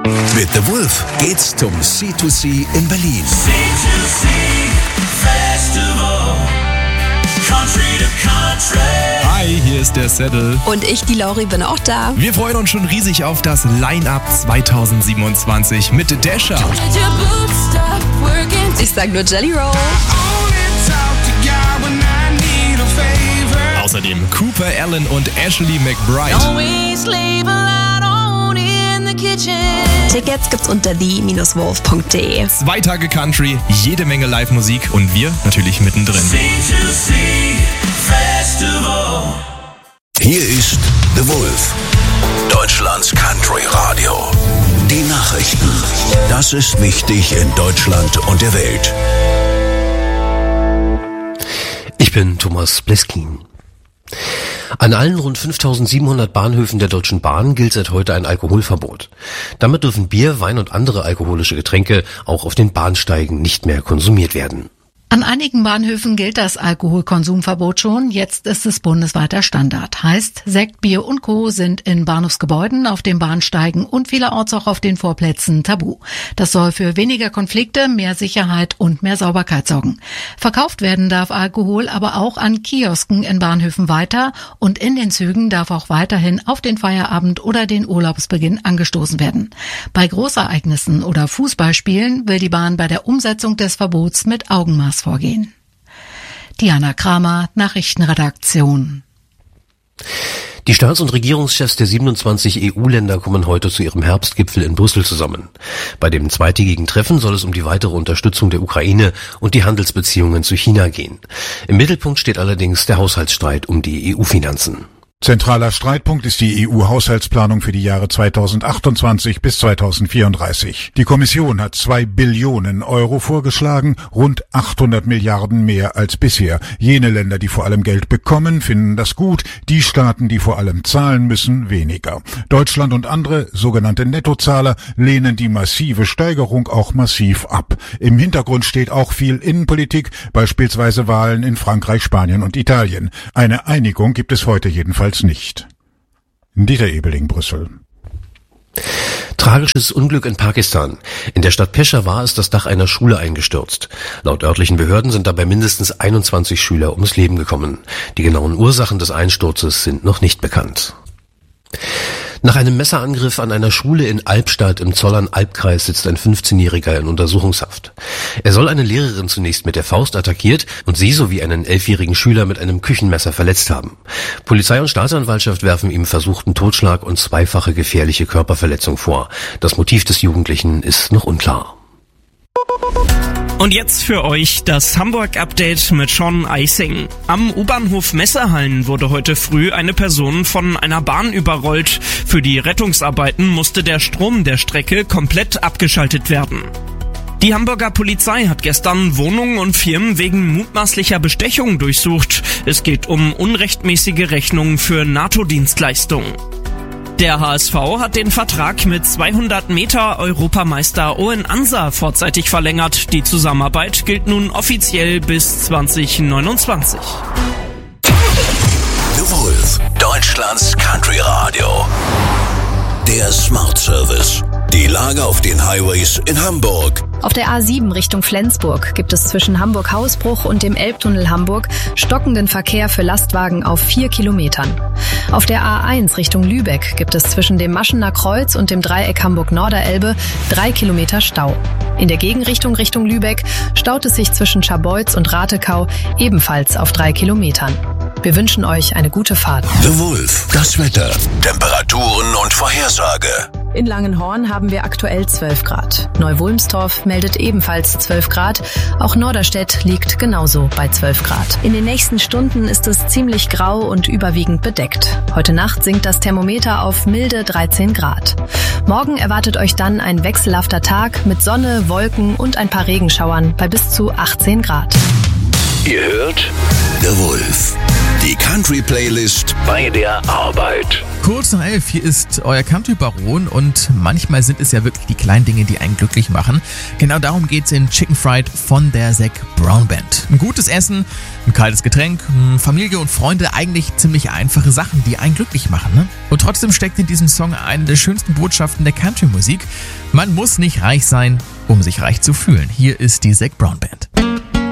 Mit The Wolf geht's zum C2C in Berlin. C2C Festival, Country to Country. Hi, hier ist der Saddle. Und ich, die Lauri, bin auch da. Wir freuen uns schon riesig auf das Line-Up 2027 mit Dasher. Ich sag nur Jelly Roll. Außerdem Cooper Allen und Ashley McBride. Tickets gibt's unter the-wolf.de. 2 Tage Country, jede Menge Live-Musik und wir natürlich mittendrin. C2C Festival. Hier ist The Wolf, Deutschlands Country Radio. Die Nachrichten. Das ist wichtig in Deutschland und der Welt. Ich bin Thomas Bleskin. An allen rund 5.700 Bahnhöfen der Deutschen Bahn gilt seit heute ein Alkoholverbot. Damit dürfen Bier, Wein und andere alkoholische Getränke auch auf den Bahnsteigen nicht mehr konsumiert werden. An einigen Bahnhöfen gilt das Alkoholkonsumverbot schon, jetzt ist es bundesweiter Standard. Heißt, Sekt, Bier und Co. sind in Bahnhofsgebäuden, auf den Bahnsteigen und vielerorts auch auf den Vorplätzen tabu. Das soll für weniger Konflikte, mehr Sicherheit und mehr Sauberkeit sorgen. Verkauft werden darf Alkohol aber auch an Kiosken in Bahnhöfen weiter und in den Zügen darf auch weiterhin auf den Feierabend oder den Urlaubsbeginn angestoßen werden. Bei Großereignissen oder Fußballspielen will die Bahn bei der Umsetzung des Verbots mit Augenmaß vorgehen. Diana Kramer, Nachrichtenredaktion. Die Staats- und Regierungschefs der 27 EU-Länder kommen heute zu ihrem Herbstgipfel in Brüssel zusammen. Bei dem zweitägigen Treffen soll es um die weitere Unterstützung der Ukraine und die Handelsbeziehungen zu China gehen. Im Mittelpunkt steht allerdings der Haushaltsstreit um die EU-Finanzen. Zentraler Streitpunkt ist die EU-Haushaltsplanung für die Jahre 2028 bis 2034. Die Kommission hat 2 Billionen Euro vorgeschlagen, rund 800 Milliarden mehr als bisher. Jene Länder, die vor allem Geld bekommen, finden das gut, die Staaten, die vor allem zahlen müssen, weniger. Deutschland und andere, sogenannte Nettozahler, lehnen die massive Steigerung auch massiv ab. Im Hintergrund steht auch viel Innenpolitik, beispielsweise Wahlen in Frankreich, Spanien und Italien. Eine Einigung gibt es heute jedenfalls nicht. Dieter Ebeling, Brüssel. Tragisches Unglück in Pakistan. In der Stadt Peshawar ist das Dach einer Schule eingestürzt. Laut örtlichen Behörden sind dabei mindestens 21 Schüler ums Leben gekommen. Die genauen Ursachen des Einsturzes sind noch nicht bekannt. Nach einem Messerangriff an einer Schule in Albstadt im Zollern-Albkreis sitzt ein 15-Jähriger in Untersuchungshaft. Er soll eine Lehrerin zunächst mit der Faust attackiert und sie sowie einen 11-jährigen Schüler mit einem Küchenmesser verletzt haben. Polizei und Staatsanwaltschaft werfen ihm versuchten Totschlag und 2-fache gefährliche Körperverletzung vor. Das Motiv des Jugendlichen ist noch unklar. Und jetzt für euch das Hamburg-Update mit Sean Eising. Am U-Bahnhof Messerhallen wurde heute früh eine Person von einer Bahn überrollt. Für die Rettungsarbeiten musste der Strom der Strecke komplett abgeschaltet werden. Die Hamburger Polizei hat gestern Wohnungen und Firmen wegen mutmaßlicher Bestechung durchsucht. Es geht um unrechtmäßige Rechnungen für NATO-Dienstleistungen. Der HSV hat den Vertrag mit 200 Meter Europameister Owen Ansa vorzeitig verlängert. Die Zusammenarbeit gilt nun offiziell bis 2029. The Wolf, Deutschlands Country Radio. Der Smart Service. Die Lage auf den Highways in Hamburg. Auf der A7 Richtung Flensburg gibt es zwischen Hamburg-Hausbruch und dem Elbtunnel Hamburg stockenden Verkehr für Lastwagen auf 4 Kilometern. Auf der A1 Richtung Lübeck gibt es zwischen dem Maschener Kreuz und dem Dreieck Hamburg-Norderelbe 3 Kilometer Stau. In der Gegenrichtung Richtung Lübeck staut es sich zwischen Scharbeutz und Ratekau ebenfalls auf 3 Kilometern. Wir wünschen euch eine gute Fahrt. The Wolf, das Wetter, Temperaturen und Vorhersage. In Langenhorn haben wir aktuell 12 Grad. Neu-Wulmstorf meldet ebenfalls 12 Grad. Auch Norderstedt liegt genauso bei 12 Grad. In den nächsten Stunden ist es ziemlich grau und überwiegend bedeckt. Heute Nacht sinkt das Thermometer auf milde 13 Grad. Morgen erwartet euch dann ein wechselhafter Tag mit Sonne, Wolken und ein paar Regenschauern bei bis zu 18 Grad. Ihr hört The Wolf, die Country-Playlist bei der Arbeit. Kurz nach 11, hier ist euer Country-Baron und manchmal sind es ja wirklich die kleinen Dinge, die einen glücklich machen. Genau darum geht's in Chicken Fried von der Zac Brown Band. Ein gutes Essen, ein kaltes Getränk, Familie und Freunde, eigentlich ziemlich einfache Sachen, die einen glücklich machen, ne? Und trotzdem steckt in diesem Song eine der schönsten Botschaften der Country-Musik. Man muss nicht reich sein, um sich reich zu fühlen. Hier ist die Zac Brown Band.